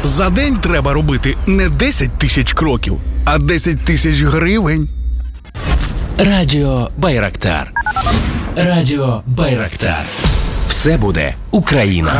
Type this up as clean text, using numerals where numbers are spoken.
За день треба робити не 10 тисяч кроків, а 10 тисяч гривень. Радіо Байрактар. Радіо Байрактар. Все буде Україна.